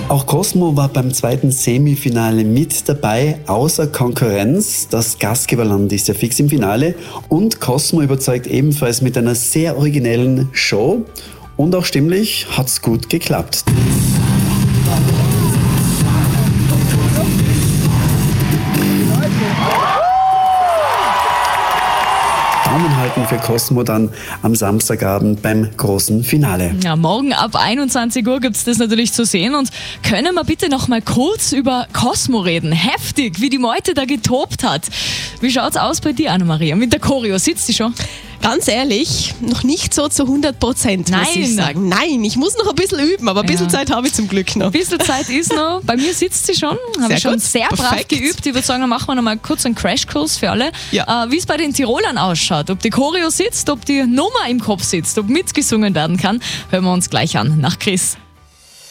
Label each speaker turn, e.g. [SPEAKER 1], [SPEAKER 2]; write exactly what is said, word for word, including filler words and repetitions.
[SPEAKER 1] Auch Cosmo war beim zweiten Semifinale mit dabei, außer Konkurrenz. Das Gastgeberland ist ja fix im Finale und Cosmo überzeugt ebenfalls mit einer sehr originellen Show und auch stimmlich hat's gut geklappt. Daumen halten für Cosmo dann am Samstagabend beim großen Finale.
[SPEAKER 2] Ja, morgen ab einundzwanzig Uhr gibt es das natürlich zu sehen. Und können wir bitte noch mal kurz über Cosmo reden? Heftig, wie die Meute da getobt hat. Wie schaut's aus bei dir, Anna-Maria? Mit der Choreo, sitzt die schon?
[SPEAKER 3] Ganz ehrlich, noch nicht so zu hundert Prozent, muss
[SPEAKER 2] Nein.
[SPEAKER 3] ich sagen. Nein, ich muss noch ein bisschen üben, aber ein bisschen
[SPEAKER 2] Ja.
[SPEAKER 3] Zeit habe ich zum Glück noch.
[SPEAKER 2] Ein bisschen Zeit ist noch. Bei mir sitzt sie schon. Habe
[SPEAKER 3] Sehr
[SPEAKER 2] ich schon
[SPEAKER 3] gut.
[SPEAKER 2] sehr brav
[SPEAKER 3] Perfekt.
[SPEAKER 2] geübt. Ich würde sagen, dann machen wir noch mal kurz einen Crashkurs für alle.
[SPEAKER 3] Ja.
[SPEAKER 2] Äh, wie es bei den Tirolern ausschaut. Ob die Choreo sitzt, ob die Nummer im Kopf sitzt, ob mitgesungen werden kann, hören wir uns gleich an nach Chris.